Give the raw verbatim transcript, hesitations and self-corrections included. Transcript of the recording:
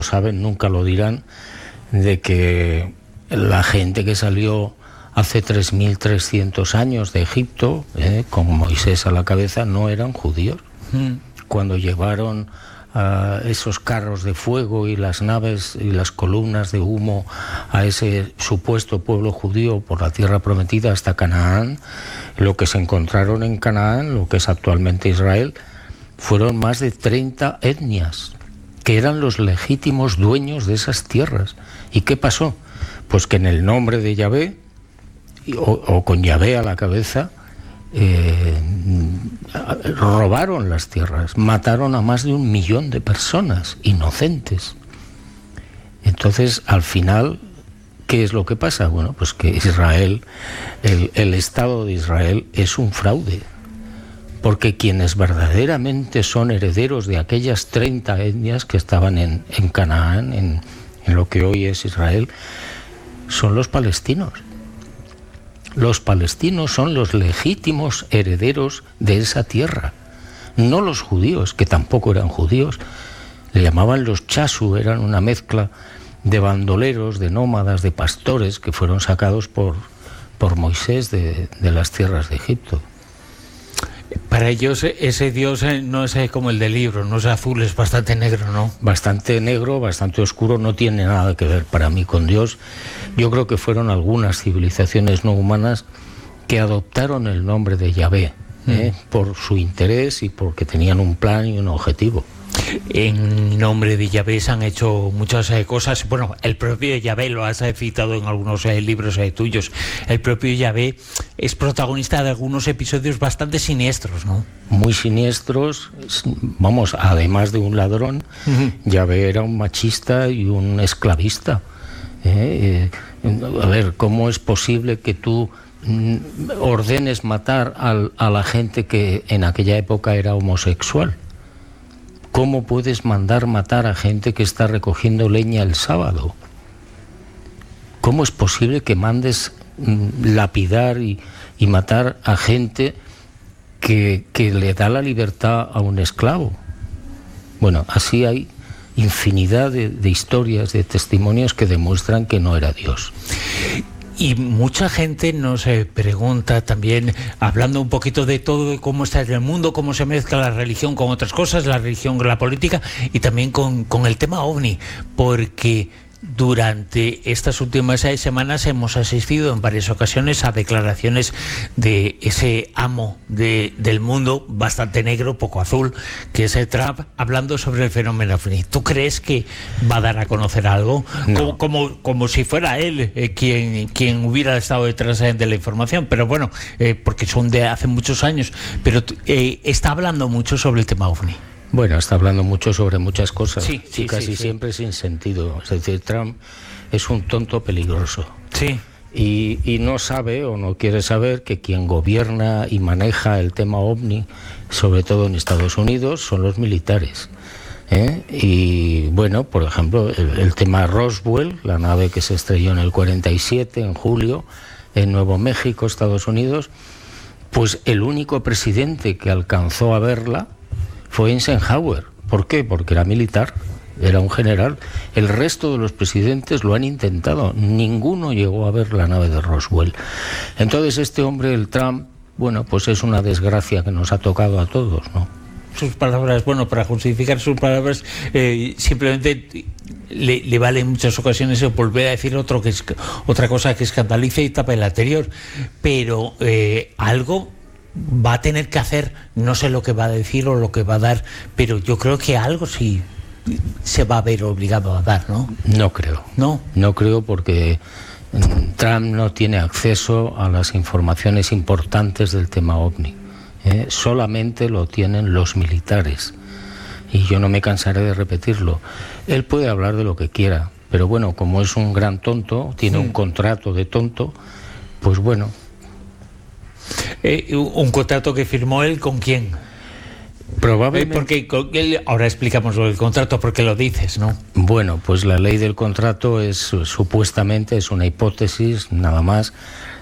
saben, nunca lo dirán, de que la gente que salió hace tres mil trescientos años de Egipto, eh, con Moisés a la cabeza, no eran judíos. Mm. Cuando llevaron uh, esos carros de fuego y las naves y las columnas de humo a ese supuesto pueblo judío por la tierra prometida hasta Canaán, lo que se encontraron en Canaán, lo que es actualmente Israel, fueron más de treinta etnias que eran los legítimos dueños de esas tierras. ¿Y qué pasó? Pues que en el nombre de Yahvé, o, o con Yahvé a la cabeza, eh, robaron las tierras, mataron a más de un millón de personas inocentes. Entonces, al final, ¿qué es lo que pasa? Bueno, pues que Israel, el, el Estado de Israel es un fraude, porque quienes verdaderamente son herederos de aquellas treinta etnias que estaban en, en Canaán, en, en lo que hoy es Israel, son los palestinos. Los palestinos son los legítimos herederos de esa tierra, no los judíos, que tampoco eran judíos. Le llamaban los chasu, eran una mezcla de bandoleros, de nómadas, de pastores que fueron sacados por, por Moisés de, de las tierras de Egipto. Para ellos ese Dios no es como el del libro, no es azul, es bastante negro, ¿no? Bastante negro, bastante oscuro, no tiene nada que ver para mí con Dios. Yo creo que fueron algunas civilizaciones no humanas que adoptaron el nombre de Yahvé, ¿eh? mm. por su interés y porque tenían un plan y un objetivo. En nombre de Yahvé se han hecho muchas eh, cosas. Bueno, el propio Yahvé, lo has citado en algunos eh, libros eh, tuyos, el propio Yahvé es protagonista de algunos episodios bastante siniestros, ¿no? Muy siniestros. Vamos, además de un ladrón, uh-huh. Yahvé era un machista y un esclavista. ¿eh? Eh, a ver, ¿cómo es posible que tú mm, ordenes matar al, a la gente que en aquella época era homosexual? ¿Cómo puedes mandar matar a gente que está recogiendo leña el sábado? ¿Cómo es posible que mandes mm, lapidar y, y matar a gente que, que le da la libertad a un esclavo? Bueno, así hay infinidad de, de historias, de testimonios que demuestran que no era Dios. Y mucha gente nos eh, pregunta también, hablando un poquito de todo, de cómo está en el mundo, cómo se mezcla la religión con otras cosas, la religión con la política y también con, con el tema ovni, porque durante estas últimas semanas hemos asistido en varias ocasiones a declaraciones de ese amo de, del mundo, bastante negro, poco azul, que es el Trump, hablando sobre el fenómeno ovni. ¿Tú crees que va a dar a conocer algo? No. Como, como, como si fuera él eh, quien, quien hubiera estado detrás de la información, pero bueno, eh, porque son de hace muchos años, pero eh, está hablando mucho sobre el tema ovni. Bueno, está hablando mucho sobre muchas cosas, sí, sí, y casi sí, sí. siempre sin sentido. Es decir, Trump es un tonto peligroso. Sí. Y, y no sabe o no quiere saber que quien gobierna y maneja el tema ovni, sobre todo en Estados Unidos, son los militares. ¿eh? Y bueno, por ejemplo, el, el tema Roswell, la nave que se estrelló en el cuarenta y siete, en julio, en Nuevo México, Estados Unidos, pues el único presidente que alcanzó a verla fue Eisenhower. ¿Por qué? Porque era militar, era un general. El resto de los presidentes lo han intentado. Ninguno llegó a ver la nave de Roswell. Entonces este hombre, el Trump, bueno, pues es una desgracia que nos ha tocado a todos, ¿no? Sus palabras, bueno, para justificar sus palabras, eh, simplemente le, le vale en muchas ocasiones volver a decir otro que es, otra cosa que escandalice y tapa el anterior. Pero eh, algo va a tener que hacer, no sé lo que va a decir o lo que va a dar, pero yo creo que algo sí se va a ver obligado a dar, ¿no? No creo. No. No creo porque Trump no tiene acceso a las informaciones importantes del tema ovni. ¿eh? Solamente lo tienen los militares. Y yo no me cansaré de repetirlo. Él puede hablar de lo que quiera, pero bueno, como es un gran tonto, tiene sí. un contrato de tonto, pues bueno. Eh, ¿Un contrato que firmó él con quién? Probablemente. Eh, porque con él, ahora explicamos lo del contrato, porque lo dices, ¿no? Bueno, pues la ley del contrato es supuestamente, es una hipótesis nada más,